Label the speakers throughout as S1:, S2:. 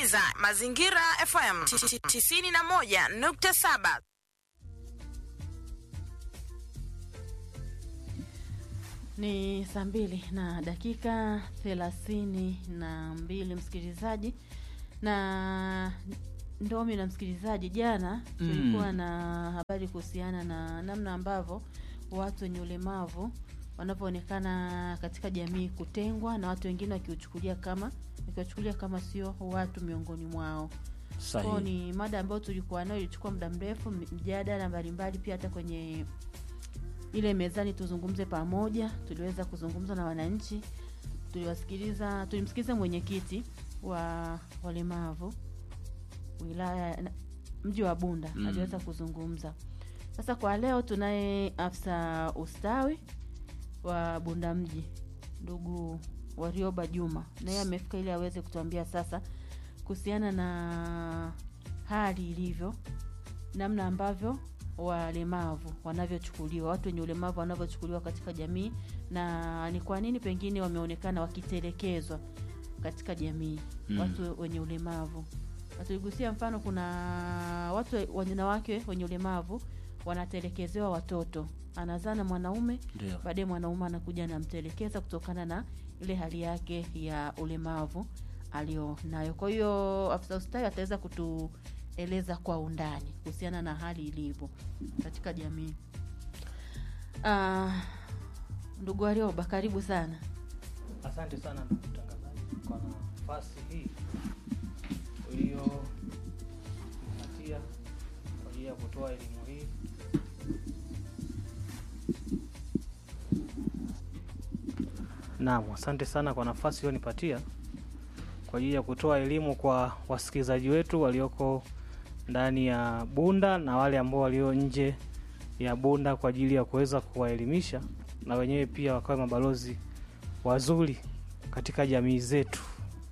S1: unasikiliza Mazingira FM 91.7.
S2: Ni saa 2:32 msikilizaji, na ndomi na msikilizaji, jana tulikuwa na habari kuhusiana na namna ambavyo watu wenye ulemavu wanapoonekana katika jamii kutengwa na watu wengine wakichukulia kama sio watu miongoni mwao. Kwa ni mada ambayo tulikuwa nayo, ilichukua muda mrefu, mjadala mbalimbali, pia hata kwenye ile mezani tuzungumze pamoja, tuliweza kuzungumza na wananchi, tulimsikiliza mwenyekiti wa walemavu wilaya mji wa Bunda, aliweza kuzungumza. Sasa kwa leo tunaye afisa ustawi wa Bunda mji, ndugu Warioba Juma, na yeye amefika ili aweze kutuambia sasa kuhusiana na hali ilivyo, namna ambavyo walemavu wanavyochukuliwa, watu wenye ulemavu wanavyochukuliwa katika jamii, na ni kwa nini pengine wameonekana wakitelekezwa katika jamii. Watu wenye ulemavu, tuligusia mfano, kuna watu wanawake wenye ulemavu wanatelekezewa watoto, anazana mwanaume, baadaye mwanaume anakuja na mtelekeza kutokana na ile hali yake ya ulemavu alionayo. Kwa hiyo afisa ustawi ataweza kutueleza kwa undani kuhusiana na hali ilivyo katika jamii. Ndugu Warioba, karibu sana.
S3: Asante sana ndugu mtangazaji kwa nafasi hii uliyopatia kwa ajili ya kutoa elimu hii. Naam, asante sana kwa nafasi ulionipatia kwa ajili ya kutoa elimu kwa wasikilizaji wetu walioko ndani ya Bunda na wale ambao walio nje ya Bunda, kwa ajili ya kuweza kuwaelimisha na wenyewe pia wakawe mabalozi wazuri katika jamii zetu.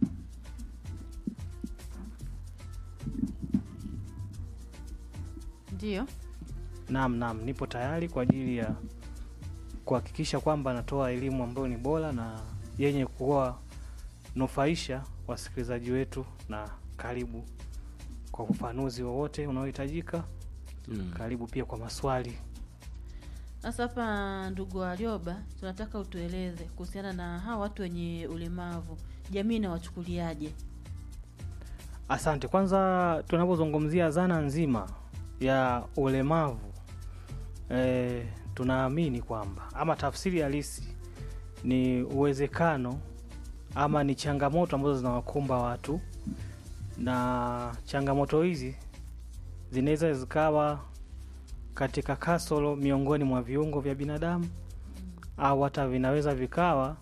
S2: Ndio.
S3: Naam, nipo tayari kwa ajili ya kuhakikisha kwamba natoa elimu ambayo ni bora na yenye kuwa nufaisha wasikilizaji wetu, na karibu kwa ufafanuzi wowote unaohitajika. Karibu pia kwa maswali.
S2: Sasa hapa ndugu Warioba, tunataka utueleze kuhusiana na hawa watu wenye ulemavu, jamii na wachukuliaje?
S3: Asante. Kwanza tunapozungumzia zana nzima ya ulemavu, tunaamini kwamba ama tafsiri halisi ni uwezekano ama ni changamoto ambazo zinawakumba watu, na changamoto hizi zinaweza zikawa katika kasoro miongoni mwa viungo vya binadamu, au hata vinaweza vikawa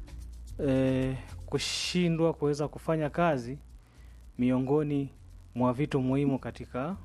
S3: kushindwa kuweza kufanya kazi miongoni mwa vitu muhimu katika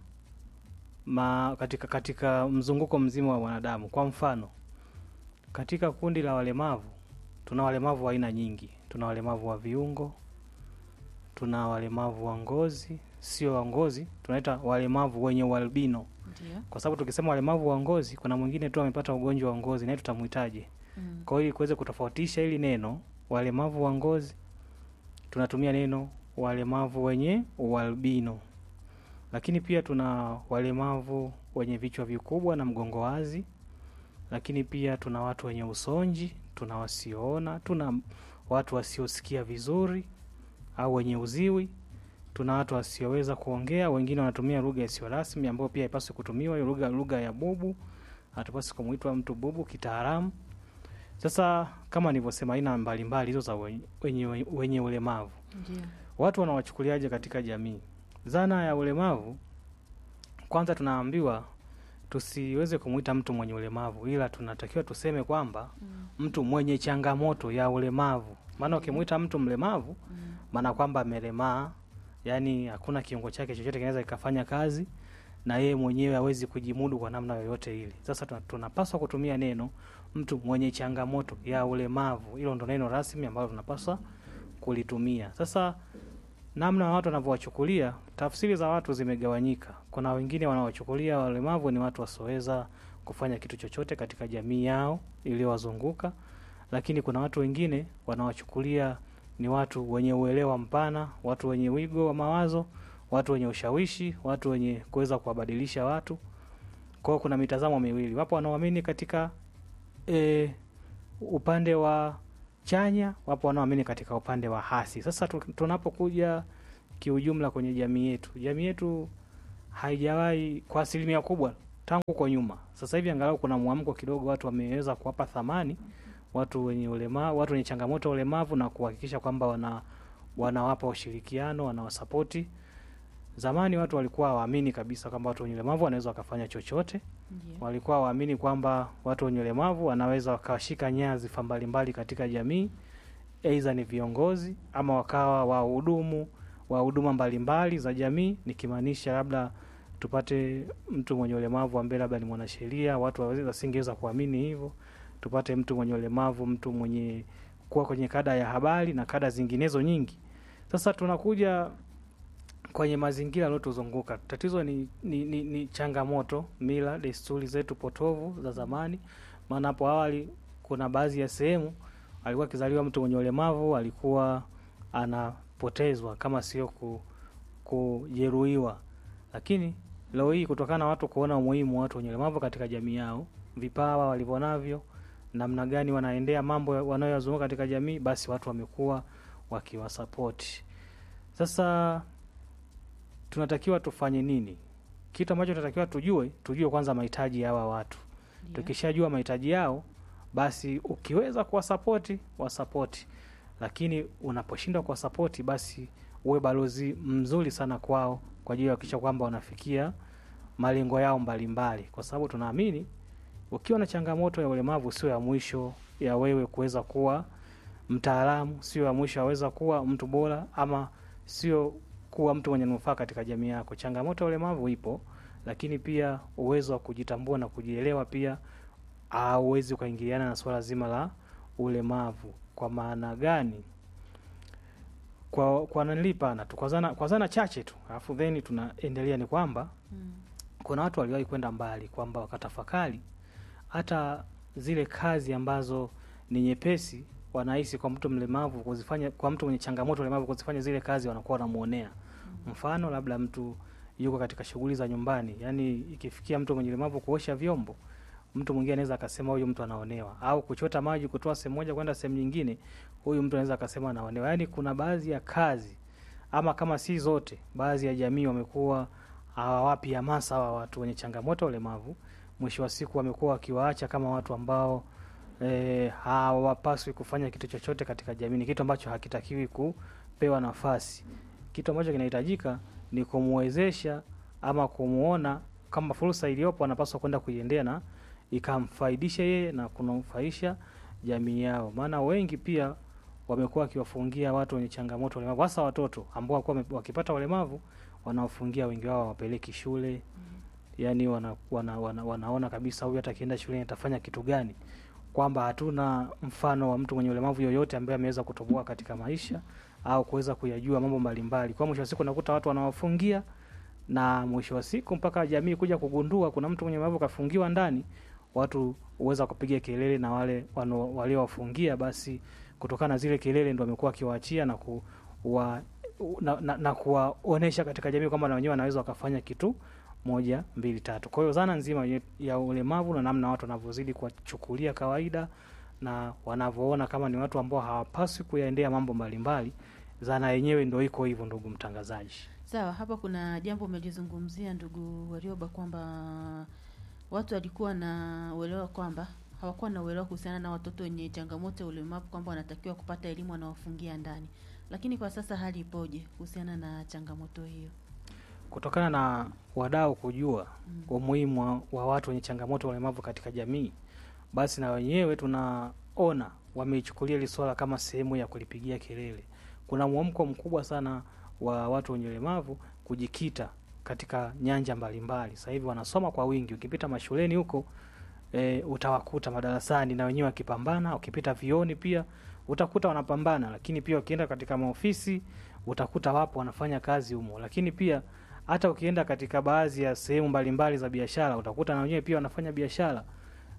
S3: mzunguko mzima wa wanadamu. Kwa mfano, katika kundi la walemavu tuna walemavu wa aina nyingi. Tuna walemavu wa viungo, tuna walemavu wa ngozi, sio wa ngozi, tunaita walemavu wenye ualbino. Kwa sababu tukisema walemavu wa ngozi, kuna mwingine tu amepata ugonjwa wa ngozi, na tutamuitaje? Kwa hiyo kuweza kutofautisha hili neno walemavu wa ngozi, tunatumia neno walemavu wenye ualbino. Lakini pia tuna walemavu wenye vichwa vikubwa na mgongo wazi. Lakini pia tuna watu wenye usonji, tuna wasioona, tuna watu wasiosikia vizuri au wenye uziwi, tuna watu wasioweza kuongea, wengine wanatumia lugha isiyo rasmi ambayo pia haipaswi kutumiwa, lugha ya bubu, hatupaswi kumuitwa mtu bubu kitaalamu. Sasa kama nilivyosema, aina mbalimbali hizo za wenye ulemavu.
S2: Ndio.
S3: Watu wanawachukuliaje katika jamii? Zana ya ulemavu, kwanza tunaambiwa tusiweze kumuita mtu mwenye ulemavu, ila tunatakiwa tuseme kwamba mtu mwenye changamoto ya ulemavu. Maana ukimuita mtu mlemavu, maana kwamba amelemaa, yani hakuna kiungo chake chochote kinaweza kufanya kazi, na yeye mwenyewe hawezi kujimudu kwa namna yoyote ile. Sasa tunapaswa kutumia neno mtu mwenye changamoto ya ulemavu. Hilo ndio neno rasmi ambalo tunapaswa kulitumia. Sasa namna watu wanavyowachukulia, tafsiri za watu zimegawanyika. Kuna wengine wanawachukulia walemavu ni watu wasioweza kufanya kitu chochote katika jamii yao iliyowazunguka, lakini kuna watu wengine wanawachukulia ni watu wenye uelewa mpana, watu wenye wigo wa mawazo, watu wenye ushawishi, watu wenye kuweza kuwabadilisha watu. Kwa hiyo kuna mitazamo miwili. Wapo wanaoamini katika upande wa chanya, wapo wanaoamini katika upande wa hasi. Sasa tunapokuja kiujumla kwenye jamii yetu haijawahi kwa asilimia kubwa tangu kwa nyuma. Sasa hivi angalau kuna muamko kidogo, watu wameweza kuwapa thamani watu wenye ulemavu, watu wenye changamoto ulemavu, na kuhakikisha kwamba wanawapa ushirikiano, wanawasapoti. Zamani watu walikuwa waamini kabisa kwamba watu wenye ulemavu wanaweza wakafanya chochote.
S2: Yeah.
S3: Walikuwa waamini kwamba watu wenye ulemavu wanaweza wakashika nyadhifa mbalimbali katika jamii, aidha ni viongozi ama wakawa wa huduma mbalimbali za jamii, nikimaanisha labda tupate mtu mwenye ulemavu ambaye labda ni mwanasheria, watu wasingeweza kuamini hivyo. Tupate mtu mwenye ulemavu, mtu mwenye kuwa kwenye kada ya habari na kada zinginezo nyingi. Sasa tunakuja kwenye mazingira yanayotuzunguka. Tatizo ni changamoto, mila, desturi zetu potovu za zamani. Maana hapo awali kuna baadhi ya sehemu alikuwa kizaliwa mtu mwenye ulemavu alikuwa anapotezwa kama sio kujeruhiwa. Lakini leo hii kutokana na watu kuona umuhimu wa watu wenye ulemavu katika jamii yao, vipawa walivyonavyo, namna gani wanaendea mambo wanayozunguka katika jamii, basi watu wamekuwa wakiwasupport. Sasa tunatakiwa tufanye nini? Kitu ambacho tunatakiwa tujue kwanza mahitaji ya hawa watu. Yeah. Tukishajua mahitaji yao, basi ukiweza kuwasupport, lakini unaposhindwa kuwasupport, basi uwe balozi mzuri sana kwao kwa ajili ya kuhakikisha kwamba wanafikia malengo yao mbalimbali, kwa sababu tunaamini ukiwa na changamoto ya ulemavu sio ya mwisho ya wewe kuweza kuwa mtaalamu, sio ya mwisho aweza kuwa mtu bora, ama sio kuwa mtu mwenye manufaa katika jamii yako. Changamoto ya ulemavu ipo, lakini pia uwezo wa kujitambua na kujielewa pia hauwezi kuingiliana na swala zima la ulemavu. Kwa maana gani? Kwa nilipa na kwa zana chache tu, alafu then tunaendelea, ni kwamba kuna watu waliwahi kwenda mbali kwamba wakatafakari hata zile kazi ambazo ni nyepesi wanahisi kwa mtu mlemavu kuzifanya, kwa mtu mwenye changamoto ulemavu kuzifanya zile kazi wanakuwa wanamuonea. Mfano labda mtu yuko katika shughuli za nyumbani, yani ikifikia mtu mwenye ulemavu kuosha vyombo, mtu mwingine anaweza akasema huyu mtu anaonewa, au kuchota maji kutoa sehemu moja kwenda sehemu nyingine, huyu mtu anaweza akasema anaonewa. Yani kuna baadhi ya kazi, ama kama si zote, baadhi ya jamii wamekuwa hawawapi hamasa hawa watu wenye changamoto ulemavu. Mwisho wa siku wamekuwa wakiwaacha kama watu ambao hawapaswi kufanya kitu chochote katika jamii, kitu ambacho hakitakiwi kupewa nafasi. Kitu ambacho kinahitajika ni kumwezesha ama kumuona kama fursa iliyopo anapaswa kwenda kuiendea na ikamfaidisha yeye na kunufaisha jamii yao. Maana wengi pia wamekuwa wakiwafungia watu wenye changamoto ulemavu, hasa watoto ambao wakipata ulemavu wanawafungia, wengi wao wapeleki shule. Yani wanaona kabisa huyu hata kienda shule atafanya kitu gani, kwamba hatuna mfano wa mtu mwenye ulemavu yoyote ambaye ameweza kutoboa katika maisha au kuweza kuyajua mambo mbalimbali. Kwa mwisho wa siku nakuta watu wanawafungia, na mwisho wa siku mpaka jamii kuja kugundua kuna mtu mwenye ulemavu kafungiwa ndani, watu uweza kupiga kelele na wale waliowafungia, basi kutokana zile kelele ndio wamekuwa kiwaachia na kuwaonesha katika jamii kwamba na wenyewe wanaweza wakafanya kitu 1, 2, 3. Kwa hiyo zana nzima ya ulemavu na namna watu wanavyozidi kuchukulia kawaida na wanavyoona kama ni watu ambao hawapaswi kuyaendea mambo mbalimbali, zana yenyewe ndio iko hivyo, ndugu mtangazaji.
S2: Sawa, hapa kuna jambo umelizungumzia ndugu Warioba, kwamba watu walikuwa na uelewa kwamba hawakuwa na uelewa kuhusiana na watoto wenye changamoto ya ulemavu kwamba wanatakiwa kupata elimu wanaofungia ndani. Lakini kwa sasa hali ipoje kuhusiana na changamoto hiyo?
S3: Kutokana na wadau kujua umuhimu wa watu wenye changamoto ya ulemavu katika jamii, basi na wenyewe tunaona wameichukulia ile swala kama sehemu ya kulipigia kelele. Kuna mwamko mkubwa sana wa watu wenye ulemavu kujikita katika nyanja mbalimbali. Sasa hivi wanasoma kwa wingi. Ukipita mashuleni huko utawakuta madarasani na wenyewe wakipambana, ukipita vioni pia utakuta wanapambana, lakini pia ukienda katika maofisi utakuta wapo wanafanya kazi humo. Lakini pia hata ukienda katika baadhi ya sehemu mbalimbali za biashara utakuta na wenyewe pia wanafanya biashara.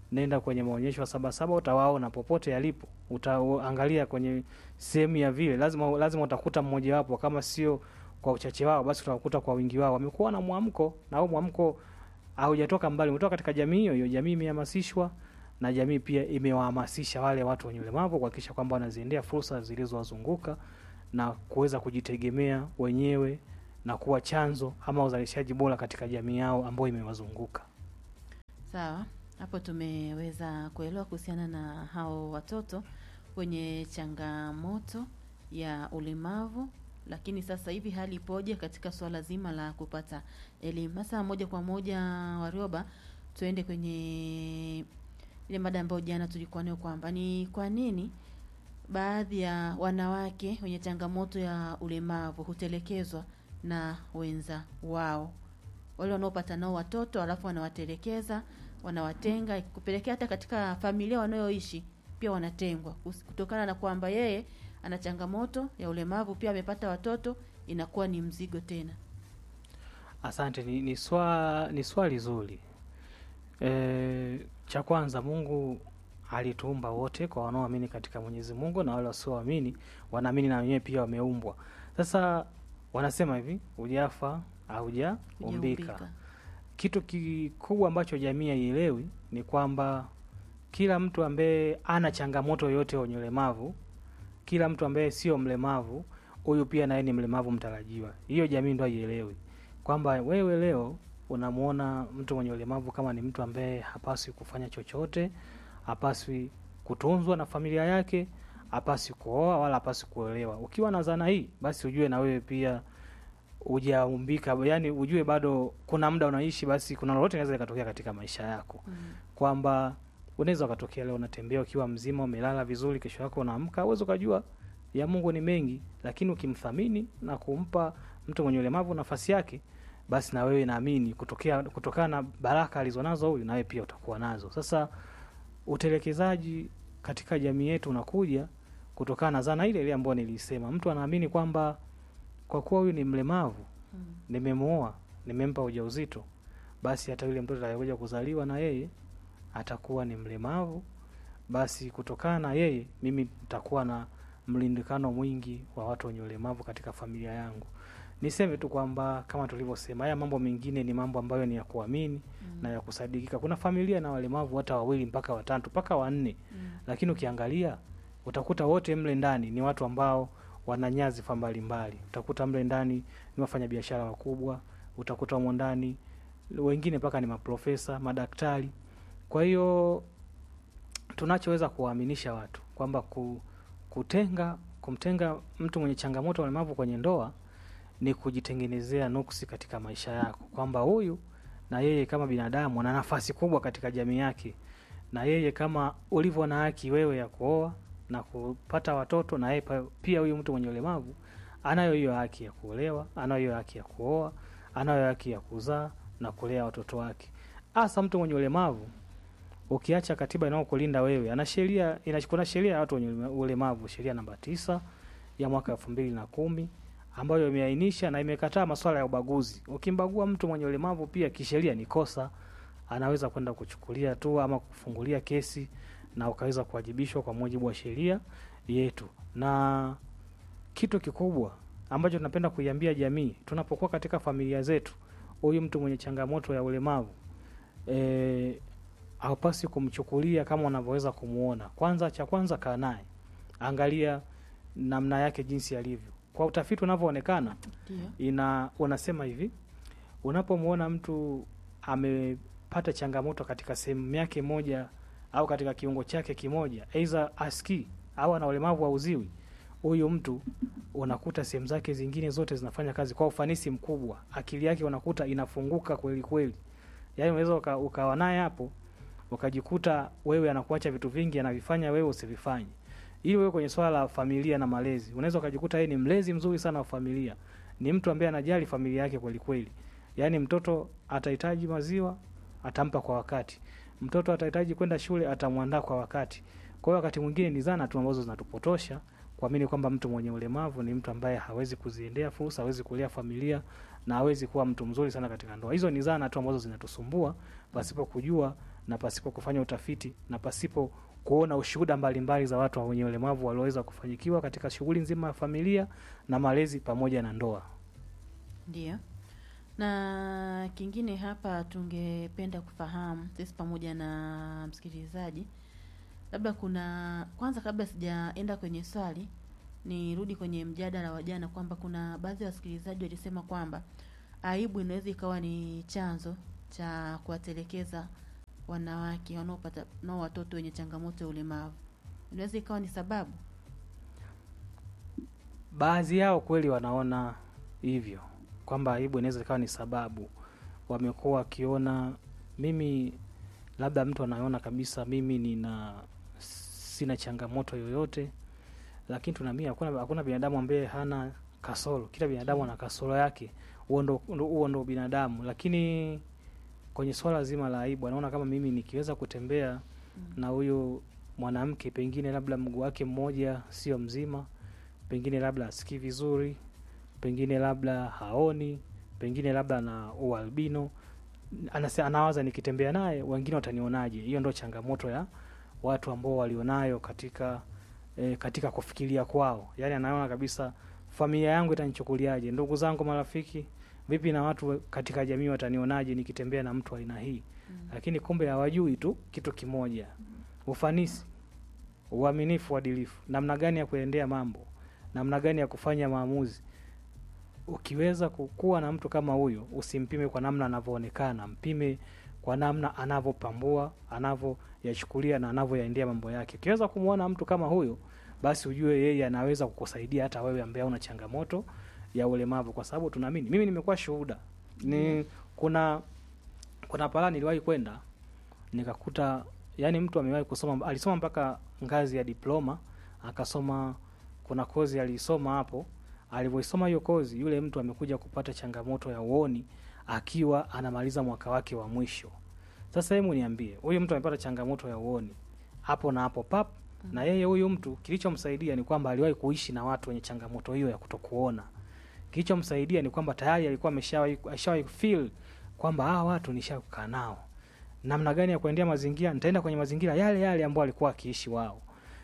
S3: nenda kwenye maonyesho ya Sabasaba, utawaona popote yalipo. Utaangalia kwenye sehemu ya vile, lazima utakuta mmoja wapo, kama sio kwa uchache wao basi utakuta kwa wingi wao wamekuwa na mwamko, na huo mwamko haujatoka mbali, umetoka katika jamii hiyo. Jamii imehamasishwa na jamii pia imewahamasisha wale watu wenye ulemavu kuhakikisha kwamba wanaziendea fursa zilizowazunguka na kuweza kujitegemea wenyewe na kuwa chanzo ama uzalishaji bora katika jamii yao ambayo imewazunguka.
S2: Sawa, hapo tumeweza kuelewa kuhusiana na hao watoto wenye changamoto ya ulemavu. Lakini sasa hivi hali ipoje katika swala zima la kupata elimu? Sasa moja kwa moja, Warioba, tuende kwenye ile mada ambayo jana tulikuwa nayo, kwamba ni kwa nini baadhi ya wanawake wenye changamoto ya ulemavu hutelekezwa na wenza wao, wale wanaopata nao watoto alafu wanawatelekeza, wanawatenga, kupelekea hata katika familia wanayoishi pia wanatengwa, kutokana na kwamba yeye ana changamoto ya ulemavu, pia amepata watoto, inakuwa ni mzigo tena.
S3: Asante, ni swali zuri. Cha kwanza, Mungu alituumba wote kwa wanaoamini katika Mwenyezi Mungu, na wale wasioamini wanaamini na wenyewe pia wameumbwa. Sasa wanasema hivi, hujafa hujaumbika. Kitu kikubwa ambacho jamii haielewi ni kwamba kila mtu ambaye ana changamoto yoyote ya ulemavu, kila mtu ambaye sio mlemavu, huyu pia naye ni mlemavu mtarajiwa. Hiyo jamii ndio haielewi kwamba wewe leo unamuona mtu mwenye ulemavu kama ni mtu ambaye hapaswi kufanya chochote, hapaswi kutunzwa na familia yake, hapaswi kuoa wala hapaswi kuolewa. Ukiwa na dhana hii, basi ujue na wewe pia hujaumbika, yani ujue bado kuna muda unaishi, basi kuna lolote linaweza likatokea katika maisha yako. Kwamba unaweza ukatokea leo unatembea ukiwa mzima, umelala vizuri, kesho yako unaamka, uwezo kujua ya Mungu ni mengi. Lakini ukimthamini na kumpa mtu mwenye ulemavu nafasi yake, basi na wewe naamini kutokana na baraka alizonazo huyu, nawe pia utakuwa nazo. Sasa utelekezaji katika jamii yetu unakuja kutokana na dhana ile ambayo nilisema. Mtu anaamini kwamba kwa kuwa huyu ni mlemavu, nimemuoa, nimempa ujauzito, basi hata yule mtoto atakayekuja kuzaliwa na yeye atakuwa ni mlemavu, basi kutokana na yeye mimi nitakuwa na mlindikano mwingi wa watu wenye ulemavu katika familia yangu. Niseme tu kwamba kama tulivyosema, haya mambo mengine ni mambo ambayo ni ya kuamini na ya kusadikika. Kuna familia na walemavu hata 2 mpaka 3 mpaka 4, lakini ukiangalia utakuta wote mle ndani ni watu ambao wana nyadhifa mbalimbali. Utakuta mle ndani ni wafanyabiashara wakubwa, utakuta humo ndani wengine mpaka ni maprofesa, madaktari. Kwa hiyo tunachoweza kuwaaminisha watu kwamba kumtenga mtu mwenye changamoto ya ulemavu kwenye ndoa ni kujitengenezea nuksi katika maisha yako, kwamba huyu na yeye kama binadamu ana nafasi kubwa katika jamii yake, na yeye kama ulivyo na haki wewe ya kuoa na kupata watoto, na yeye pia huyu mtu mwenye ulemavu anayo hiyo haki ya kuolewa, anayo hiyo haki ya kuoa, anayo haki ya kuzaa na kulea watoto wake. Hasa mtu mwenye ulemavu, ukiacha katiba inayokulinda wewe, ana sheria, inachukua sheria ya watu wenye ulemavu, sheria namba 9 ya mwaka 2010 ambayo imeainisha na imekataa masuala ya ubaguzi. Ukimbagua mtu mwenye ulemavu pia kisheria ni kosa, anaweza kwenda kuchukulia tu ama kufungulia kesi na ukaweza kuwajibishwa kwa mujibu wa sheria yetu. Na kitu kikubwa ambacho tunapenda kuiambia jamii tunapokuwa katika familia zetu, huyu mtu mwenye changamoto ya ulemavu haupasi kumchukulia kama unavyoweza kumuona. Kwanza, cha kwanza, kaa naye, angalia namna yake jinsi alivyo. Kwa utafiti unavyoonekana, unasema hivi, unapomuona mtu amepata changamoto katika sehemu yake moja au katika kiungo chake kimoja, aidha aski au ana ulemavu wa uziwi, huyu mtu unakuta sehemu zake zingine zote zinafanya kazi kwa ufanisi mkubwa. Akili yake unakuta inafunguka kweli kweli. Yaani unaweza ukawa naye hapo ukajikuta wewe anakuacha vitu vingi anavifanya wewe usivifanye. Ili wewe kwenye swala la familia na malezi, unaweza ukajikuta yeye ni mlezi mzuri sana wa familia. Ni mtu ambaye anajali familia yake kweli kweli. Yaani mtoto atahitaji maziwa, atampa kwa wakati. Mtoto atahitaji kwenda shule, atamwandaa kwa wakati. Kwa hiyo wakati mwingine ni dhana tu ambazo zinatupotosha kuamini kwamba mtu mwenye ulemavu ni mtu ambaye hawezi kuziendea fursa, hawezi kulea familia na hawezi kuwa mtu mzuri sana katika ndoa. Hizo ni dhana tu ambazo zinatusumbua pasipo kujua na pasipo kufanya utafiti na pasipo kuona ushuhuda mbalimbali za watu wenye ulemavu walioweza kufanyikiwa katika shughuli nzima ya familia na malezi pamoja na ndoa.
S2: Ndio. Na kingine hapa tungependa kufahamu sisi pamoja na msikilizaji, labda kuna kwanza, kabla sijaenda kwenye swali, nirudi kwenye mjadala wa jana kwamba kuna baadhi ya wasikilizaji walisema kwamba aibu inaweza ikawa ni chanzo cha kuwatelekeza wanawake wanaopata na watoto wenye changamoto ya ulemavu. Inaweza ikawa ni sababu.
S3: Baadhi yao kweli wanaona hivyo kwamba aibu inaweza ikawa ni sababu. Wamekuwa wakiona, mimi labda mtu anaona kabisa mimi sina changamoto yoyote, lakini tunaamini hakuna binadamu ambaye hana kasoro. Kila binadamu ana kasoro yake. Huo ndo binadamu. Lakini kwenye swala zima la aibu, anaona kama mimi nikiweza kutembea na huyo mwanamke, pengine labda mguu wake mmoja sio mzima, pengine labda asikii vizuri, pengine labda haoni, pengine labda na ualbino, anawaza nikitembea naye wengine watanionaje. Hiyo ndio changamoto ya watu ambao walionayo katika kufikiria kwao. Yaani anaona kabisa familia yangu itanichukuliaje, ndugu zangu, marafiki, vipi na watu katika jamii watanionaje nikitembea na mtu aina hii. Lakini kumbe hawajui tu kitu kimoja, ufanisi, uaminifu, uadilifu, namna gani ya kuendea mambo, namna gani ya kufanya maamuzi. Ukiweza kukua na mtu kama huyo, usimpime kwa namna anavyoonekana, mpime kwa namna anavyopambua, anavyoyachukulia na anavyoyaendea mambo yake. Ukiweza kumuona mtu kama huyo, basi ujue yeye anaweza kukusaidia hata wewe ambaye una changamoto ya ulemavu, kwa sababu tunaamini. Mimi nimekuwa shuhuda. Kuna pala niliwahi kwenda nikakuta, yani mtu amewahi kusoma, alisoma mpaka ngazi ya diploma, akasoma, kuna kozi alisoma hapo. Alivyosoma hiyo kozi, yule mtu amekuja kupata changamoto ya uoni akiwa anamaliza mwaka wake wa mwisho. Sasa hebu niambie, huyu mtu amepata changamoto ya uoni hapo na hapo pap, na yeye huyu mtu kilichomsaidia ni kwamba aliwahi kuishi na watu wenye changamoto hiyo ya kutokuona. Kilichomsaidia ni kwamba tayari alikuwa ameshawahi feel kwamba watu nishakaa nao. Namna gani ya kuendea mazingira? Nitaenda kwenye mazingira yale yale ambayo alikuwa akiishi wao.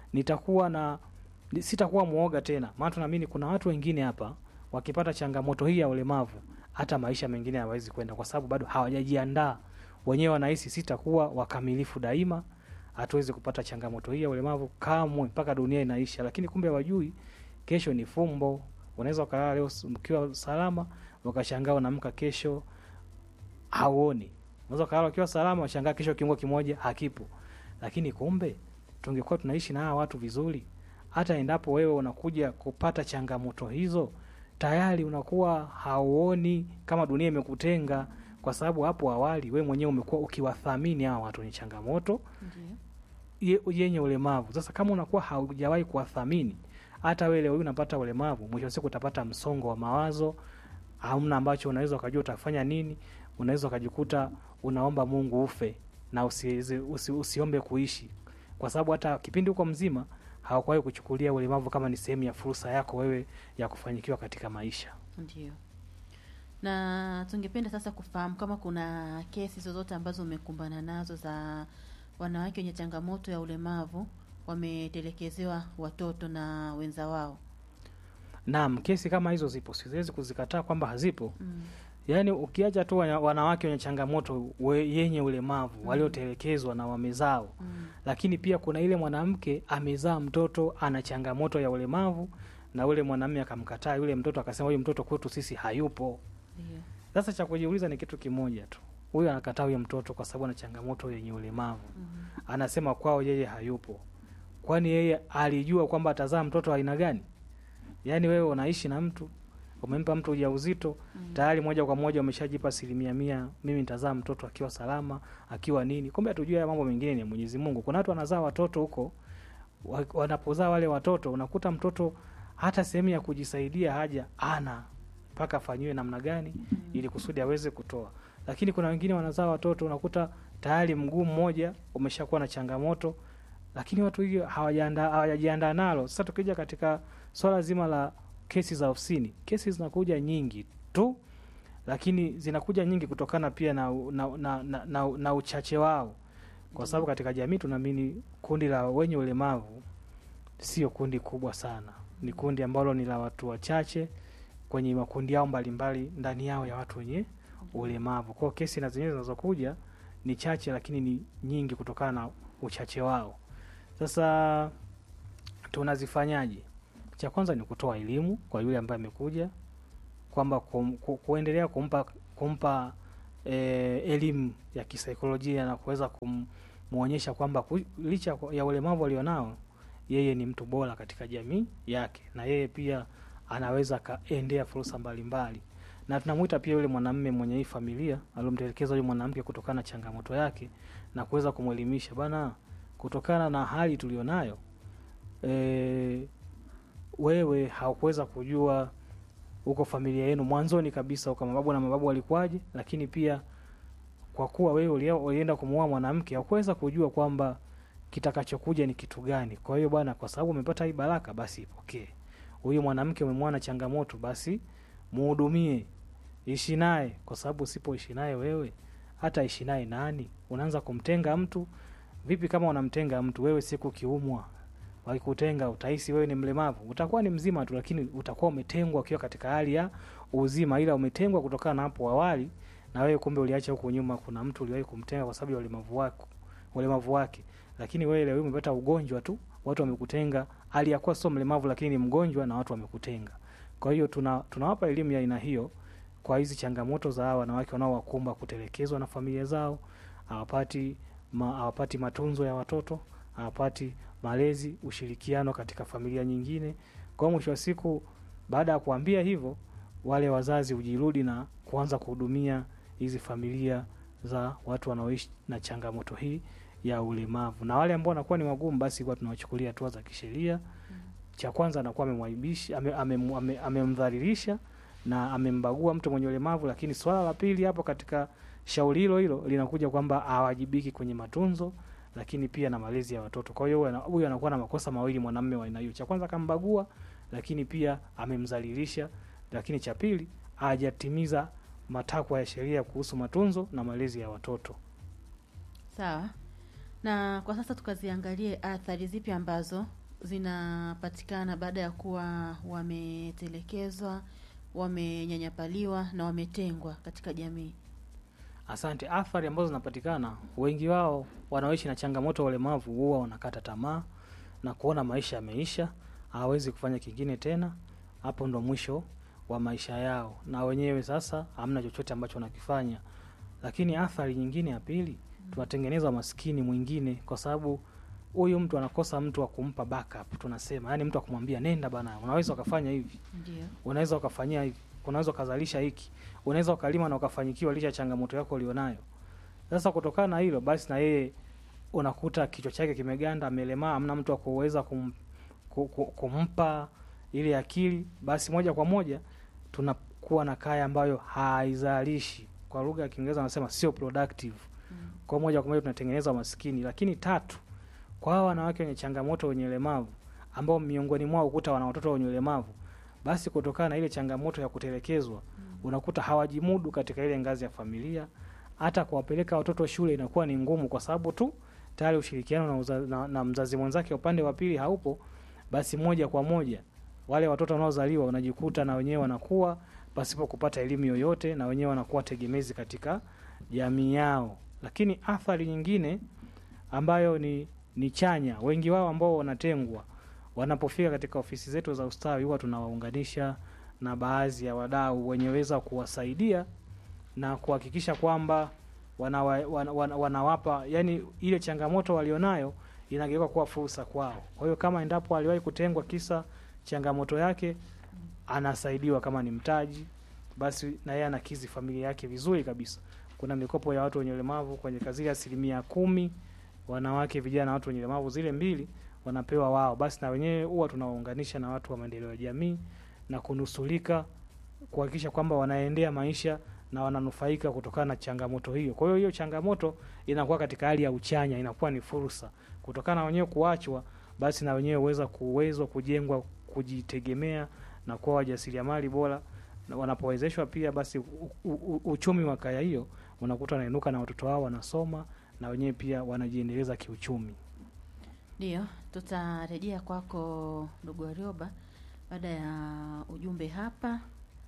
S3: Sitakuwa muoga tena. Maana tunaamini kuna watu wengine hapa wakipata changamoto hii ya ulemavu, hata maisha mengine hawezi kwenda, kwa sababu bado hawajajiandaa. Wenyewe wanahisi sitakuwa wakamilifu daima, hatuwezi kupata changamoto hii ya ulemavu kamwe mpaka dunia inaisha. Lakini kumbe hawajui kesho ni fumbo. Unaweza ukalala leo mkiwa salama, ukashangaa unaamka kesho hauoni. Unaweza ukalala ukiwa salama, ukashangaa kesho kiungo kimoja hakipo. Lakini kumbe tungekuwa tunaishi na hawa watu vizuri, hata endapo wewe unakuja kupata changamoto hizo, tayari unakuwa hauoni kama dunia imekutenga, kwa sababu hapo awali wewe mwenyewe umekuwa ukiwathamini hawa watu wenye changamoto yenye ulemavu. Sasa kama unakuwa haujawahi kuwathamini, hata wewe leo unapata ulemavu, mwisho wa siku utapata msongo wa mawazo, hamna ambacho unaweza ukajua utafanya nini. Unaweza ukajikuta unaomba Mungu ufe na usiombe kuishi, kwa sababu hata kipindi uko mzima hawakuwahi kuchukulia ulemavu kama ni sehemu ya fursa yako wewe ya kufanikiwa katika maisha.
S2: Ndio. Na tungependa sasa kufahamu kama kuna kesi zozote ambazo umekumbana nazo za wanawake wenye changamoto ya ulemavu wametelekezewa watoto na wenza wao.
S3: Naam, kesi kama hizo zipo. Siwezi kuzikataa kwamba hazipo. Yaani ukiacha tu wanawake wenye changamoto yenye ulemavu waliotelekezwa na wamezao. Lakini pia kuna ile mwanamke amezaa mtoto ana changamoto ya ulemavu, na ule mwanamume akamkataa yule mtoto, akasema huyu mtoto kwetu sisi hayupo. Sasa cha kujiuliza ni kitu kimoja tu. Huyu anakataa huyo mtoto kwa sababu ana changamoto yenye ulemavu. Anasema kwao yeye hayupo. Kwani yeye alijua kwamba atazaa mtoto aina gani? Yaani wewe unaishi na mtu, umempa mtu ujauzito, tayari moja kwa moja umeshajipa 100% mimi nitazaa mtoto akiwa salama, akiwa nini. Kumbe hatujui ya mambo mengine ni Mwenyezi Mungu. Kuna watu wanazaa watoto huko, wanapozaa wale watoto unakuta mtoto hata sehemu ya kujisaidia haja ana, mpaka afanyiwe namna gani ili kusudi aweze kutoa. Lakini kuna wengine wanazaa watoto unakuta tayari mguu mmoja umeshakuwa na changamoto, lakini watu hiyo hawajajiandaa nalo. Sasa tukija katika swala zima la kesi za ofisini, kesi zinakuja nyingi tu, lakini zinakuja nyingi kutokana pia na uchache wao. Kwa sababu katika jamii tunaamini kundi la wenye ulemavu sio kundi kubwa sana. Ni kundi ambalo ni la watu wachache kwenye makundi yao mbalimbali ndani yao ya watu wenye ulemavu. Kwa kesi na zenyewe zinazokuja ni chache, lakini ni nyingi kutokana na uchache wao. Sasa tunazifanyaje? Cha kwanza ni kutoa elimu kwa yule ambaye amekuja, kwamba kuendelea kumpa elimu ya kisaikolojia na kuweza kumuonyesha kwamba licha ya ulemavu alionao, yeye ni mtu bora katika jamii yake, na yeye pia anaweza kaendea fursa mbalimbali. Na tunamuita pia yule mwanamume mwenye hii familia aliyomtelekeza yule mwanamke kutokana na changamoto yake, na kuweza kumwelimisha, bana, kutokana na hali tulionayo, wewe haukuweza kujua huko familia yenu mwanzoni kabisa huko mababu na mababu walikuwaje, lakini pia kwa kuwa wewe ulienda kumuoa mwanamke haukuweza kujua kwamba kitakachokuja ni kitu gani. Kwa hiyo bwana, kwa sababu umepata hii baraka, basi ipokee. Huyu mwanamke umemwona changamoto, basi muhudumie, ishi naye, kwa sababu usipoishi naye wewe hata ishi naye nani? Unaanza kumtenga mtu. Vipi kama unamtenga mtu wewe, siku kiumwa wakikutenga utahisi wewe ni mlemavu? Utakuwa ni mzima tu, lakini utakuwa umetengwa ukiwa katika hali ya uzima, ila umetengwa kutokana na hapo awali, na wewe kumbe uliacha huko nyuma kuna mtu uliwahi kumtenga kwa sababu ya ulemavu wake. Lakini wewe leo umepata ugonjwa tu, watu wamekutenga, hali ya kuwa sio mlemavu lakini ni mgonjwa, na watu wamekutenga. Kwa hiyo tunawapa elimu ya aina hiyo kwa hizi changamoto za hawa wanawake wanaowakumba kutelekezwa na familia zao, hawapati matunzo ya watoto, hawapati malezi, ushirikiano katika familia nyingine. Kwa mwisho wa siku, baada ya kuambia hivyo, wale wazazi hujirudi na kuanza kuhudumia hizi familia za watu wanaoishi na changamoto hii ya ulemavu. Na wale ambao wanakuwa ni wagumu, basi kwa tunawachukulia hatua za kisheria. Cha kwanza anakuwa amemwaibisha, amemdhalilisha na amembagua mtu mwenye ulemavu. Lakini swala la pili hapo katika shauri hilo linakuja kwamba hawajibiki kwenye matunzo, lakini pia na malezi ya watoto. Kwa hiyo huyu anakuwa na makosa mawili mwanamume wa aina hiyo. Cha kwanza kambagua, lakini pia amemdhalilisha. Lakini cha pili, hajatimiza matakwa ya sheria kuhusu matunzo na malezi ya watoto.
S2: Sawa. Na kwa sasa tukaziangalie athari zipi ambazo zinapatikana baada ya kuwa wametelekezwa, wamenyanyapaliwa na wametengwa katika jamii.
S3: Asante. Athari ambazo zinapatikana, wengi wao wanaoishi na changamoto ya ulemavu huwa wanakata tamaa na kuona maisha yameisha, hawezi kufanya kingine tena. Hapo ndo mwisho wa maisha yao, na wenyewe sasa hamna chochote ambacho wanakifanya. Lakini athari nyingine ya pili, tunatengeneza maskini mwingine, kwa sababu huyu mtu anakosa mtu wa kumpa backup, tunasema. Yaani mtu akumwambia nenda bana, unaweza ukafanya hivi.
S2: Ndio.
S3: Unaweza ukafanyia hivi. Unaweza ukazalisha hiki. Unaweza ukalima na ukafanyikiwa licha changamoto yako ulionayo. Sasa kutokana na hilo, basi na yeye unakuta kichwa chake kimeganda, amelemaa, hamna mtu wa kuweza kumpa ile akili. Basi moja kwa moja tunakuwa na kaya ambayo haizalishi. Kwa lugha ya Kiingereza wanasema sio productive. Kwa moja kwa moja tunatengeneza maskini. Lakini tatu, kwa hawa wanawake wenye changamoto wenye ulemavu, ambao miongoni mwao ukuta wana watoto wenye ulemavu, basi kutokana na ile changamoto ya kutelekezwa, unakuta hawajimudu katika ile ngazi ya familia. Hata kuwapeleka watoto shule inakuwa ni ngumu, kwa sababu tu tayari ushirikiano na mzazi mwenzake upande wa pili haupo. Basi moja kwa moja wale watoto wanaozaliwa wanajikuta na wenyewe wanakuwa pasipo kupata elimu yoyote, na wenyewe wanakuwa tegemezi katika jamii yao. Lakini athari nyingine ambayo ni chanya, wengi wao ambao wanatengwa, wanapofika katika ofisi zetu za ustawi, huwa tunawaunganisha na baadhi ya wadau wenyeweza kuwasaidia na kuhakikisha kwamba wanawapa, yani ile changamoto walionayo inageuka kuwa fursa kwao. Kwa hiyo kama endapo aliwahi kutengwa kisa changamoto yake, anasaidiwa kama ni mtaji, basi na yeye anakizi familia yake vizuri kabisa. Kuna mikopo ya watu wenye ulemavu kwenye kazi ya 10%, wanawake, vijana, watu wenye ulemavu, zile 2 wanapewa wao. Basi na wenyewe huwa tunawaunganisha na watu wa maendeleo ya jamii na kunusulika, kuhakikisha kwamba wanaendea maisha na wananufaika kutokana na changamoto hiyo. Kwa hiyo hiyo changamoto inakuwa katika hali ya uchanya, inakuwa ni fursa. Kutokana na wenyewe kuachwa, basi na wenyewe uwezo kujengwa, kujitegemea na kuwa wajasiriamali bora. Na wanapowezeshwa pia, basi uchumi wa kaya hiyo unakuta unainuka na watoto wao wanasoma na wenyewe pia wanajiendeleza kiuchumi.
S2: Ndio, tutarejea kwako ndugu Warioba baada ya ujumbe hapa.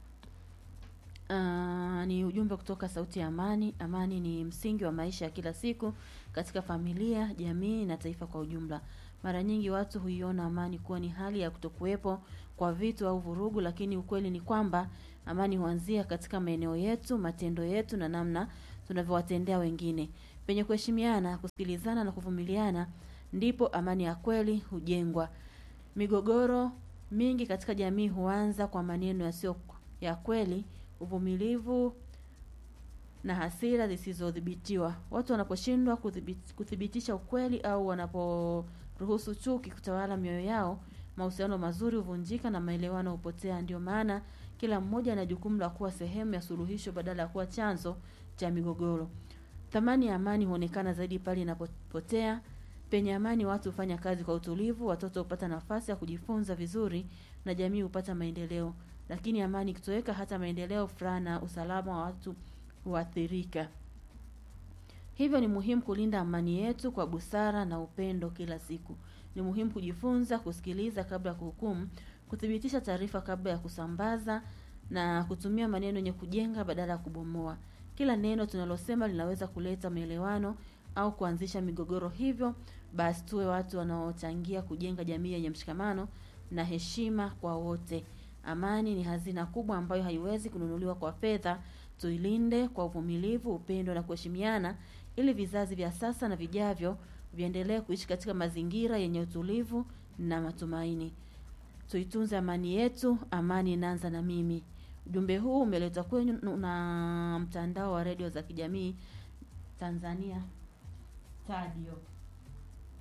S2: Ni ujumbe kutoka Sauti ya Amani. Amani ni msingi wa maisha ya kila siku katika familia, jamii na taifa kwa ujumla. Mara nyingi watu huiona amani kuwa ni hali ya kutokuwepo kwa vitu au vurugu, lakini ukweli ni kwamba amani huanzia katika maeneo yetu, matendo yetu na namna tunavyowatendea wengine. Penye kuheshimiana, kusikilizana na kuvumiliana ndipo amani ya kweli hujengwa. Migogoro mingi katika jamii huanza kwa maneno yasiyo ya kweli, uvumilivu na hasira zisizodhibitiwa. Watu wanaposhindwa kuthibitisha ukweli au wanaporuhusu chuki kutawala mioyo yao, mahusiano mazuri huvunjika na maelewano hupotea. Ndio maana kila mmoja ana jukumu la kuwa sehemu ya suluhisho badala ya kuwa chanzo cha migogoro. Thamani ya amani huonekana zaidi pale inapopotea. Penye amani watu hufanya kazi kwa utulivu, watoto hupata nafasi ya kujifunza vizuri na jamii hupata maendeleo. Lakini amani ikitoweka, hata maendeleo, furaha na usalama wa watu huathirika. Hivyo ni muhimu kulinda amani yetu kwa busara na upendo kila siku. Ni muhimu kujifunza kusikiliza kabla ya kuhukumu, kuthibitisha taarifa kabla ya kusambaza na kutumia maneno yenye kujenga badala ya kubomoa. Kila neno tunalosema linaweza kuleta maelewano au kuanzisha migogoro. Hivyo basi tuwe watu wanaochangia kujenga jamii yenye mshikamano na heshima kwa wote. Amani ni hazina kubwa ambayo haiwezi kununuliwa kwa fedha. Tuilinde kwa uvumilivu, upendo na kuheshimiana ili vizazi vya sasa na vijavyo viendelee kuishi katika mazingira yenye utulivu na matumaini. Tuitunze amani yetu, amani inaanza na mimi. Ujumbe huu umeletwa kwenu na mtandao wa redio za kijamii Tanzania, TADIO.